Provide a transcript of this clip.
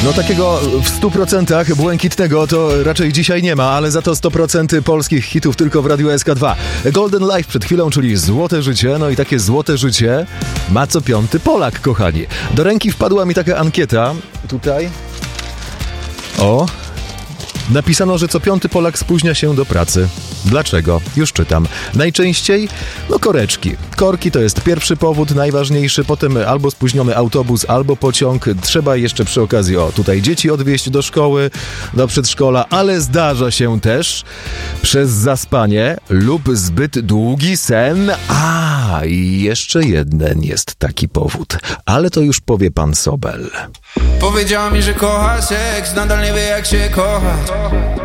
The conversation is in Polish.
No takiego w 100% błękitnego to raczej dzisiaj nie ma, ale za to 100% polskich hitów tylko w Radiu SK2. Golden Life przed chwilą, czyli złote życie, no i takie złote życie ma co piąty Polak, kochani. Do ręki wpadła mi taka ankieta, tutaj, napisano, że co piąty Polak spóźnia się do pracy. Dlaczego? Już czytam. Najczęściej, koreczki. Korki to jest pierwszy powód, najważniejszy, potem albo spóźniony autobus, albo pociąg. Trzeba jeszcze przy okazji, tutaj dzieci odwieźć do szkoły, do przedszkola, ale zdarza się też przez zaspanie lub zbyt długi sen. I jeszcze jeden jest taki powód, ale to już powie pan Sobel. Powiedziała mi, że kocha seks, nadal nie wie jak się kochać.